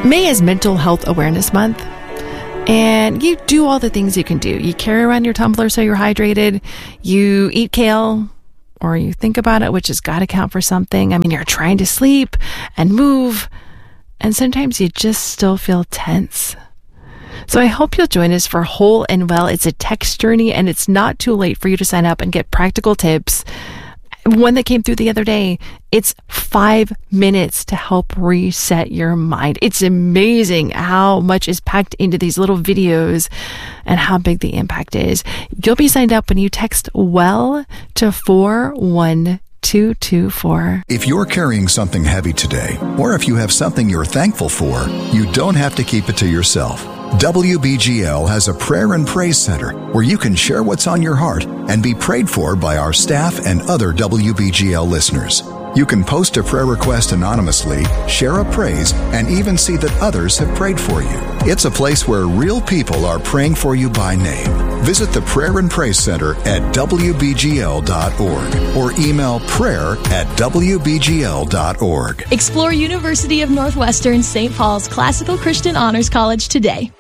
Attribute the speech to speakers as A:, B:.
A: May is Mental Health Awareness Month, and you do all the things you can do. You carry around your tumbler so you're hydrated, you eat kale, or you think about it, which has got to count for something. I mean, you're trying to sleep and move, and sometimes you just still feel tense. So I hope you'll join us for Whole and Well. It's a text journey, and it's not too late for you to sign up and get practical tips. One that came through the other day, it's 5 minutes to help reset your mind. It's amazing how much is packed into these little videos and how big the impact is. You'll be signed up when you text WELL to 41224.
B: If you're carrying something heavy today, or if you have something you're thankful for, you don't have to keep it to yourself. WBGL has a prayer and praise center where you can share what's on your heart and be prayed for by our staff and other WBGL listeners. You can post a prayer request anonymously, share a praise, and even see that others have prayed for you. It's a place where real people are praying for you by name. Visit the Prayer and Praise Center at WBGL.org or email prayer@WBGL.org.
C: Explore University of Northwestern St. Paul's Classical Christian Honors College today.